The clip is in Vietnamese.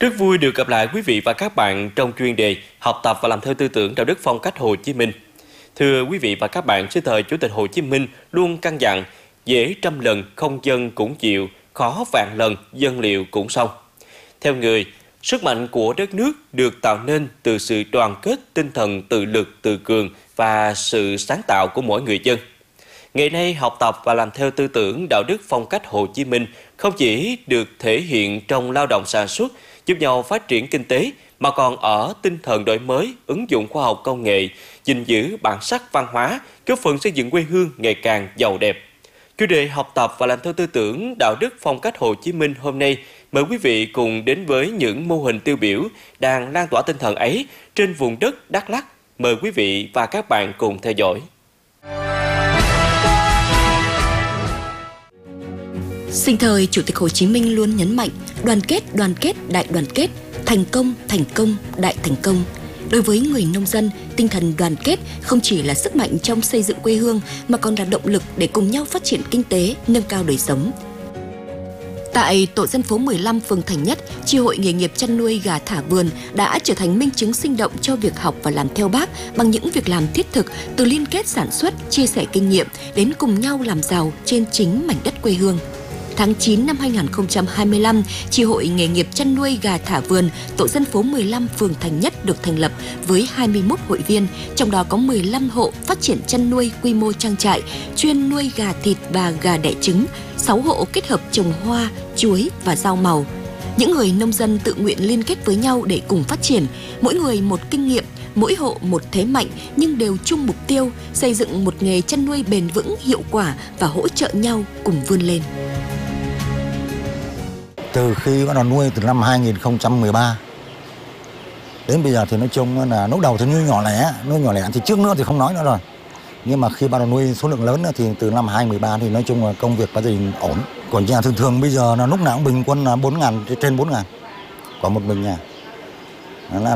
Rất vui được gặp lại quý vị và các bạn trong chuyên đề học tập và làm theo tư tưởng đạo đức phong cách Hồ Chí Minh. Thưa quý vị và các bạn, dưới thời Chủ tịch Hồ Chí Minh luôn căn dặn dễ trăm lần không dân cũng chịu, khó vạn lần dân liệu cũng xong. Theo người, sức mạnh của đất nước được tạo nên từ sự đoàn kết, tinh thần tự lực tự cường và sự sáng tạo của mỗi người dân. Ngày nay, học tập và làm theo tư tưởng đạo đức phong cách Hồ Chí Minh không chỉ được thể hiện trong lao động sản xuất, giúp nhau phát triển kinh tế, mà còn ở tinh thần đổi mới, ứng dụng khoa học công nghệ, gìn giữ bản sắc văn hóa, góp phần xây dựng quê hương ngày càng giàu đẹp. Chủ đề học tập và làm theo tư tưởng đạo đức phong cách Hồ Chí Minh hôm nay, mời quý vị cùng đến với những mô hình tiêu biểu đang lan tỏa tinh thần ấy trên vùng đất Đắk Lắk. Mời quý vị và các bạn cùng theo dõi. Sinh thời, Chủ tịch Hồ Chí Minh luôn nhấn mạnh đoàn kết, đại đoàn kết, thành công, đại thành công. Đối với người nông dân, tinh thần đoàn kết không chỉ là sức mạnh trong xây dựng quê hương mà còn là động lực để cùng nhau phát triển kinh tế, nâng cao đời sống. Tại tổ dân phố 15 phường Thành Nhất, chi hội nghề nghiệp chăn nuôi gà thả vườn đã trở thành minh chứng sinh động cho việc học và làm theo Bác bằng những việc làm thiết thực, từ liên kết sản xuất, chia sẻ kinh nghiệm đến cùng nhau làm giàu trên chính mảnh đất quê hương. Tháng 9 năm 2025, chi hội nghề nghiệp chăn nuôi gà thả vườn, tổ dân phố 15 phường Thành Nhất được thành lập với 21 hội viên, trong đó có 15 hộ phát triển chăn nuôi quy mô trang trại, chuyên nuôi gà thịt và gà đẻ trứng, 6 hộ kết hợp trồng hoa, chuối và rau màu. Những người nông dân tự nguyện liên kết với nhau để cùng phát triển, mỗi người một kinh nghiệm, mỗi hộ một thế mạnh, nhưng đều chung mục tiêu xây dựng một nghề chăn nuôi bền vững, hiệu quả và hỗ trợ nhau cùng vươn lên. Từ khi bắt đầu nuôi từ năm 2013 đến bây giờ thì nói chung là lúc đầu thì nuôi nhỏ lẻ thì trước nữa thì không nói nữa rồi. Nhưng mà khi bắt đầu nuôi số lượng lớn thì từ năm 2013 thì nói chung là công việc gia đình ổn. Còn nhà thường bây giờ là lúc nào cũng bình quân là 4.000 trên 4.000 có một mình nhà.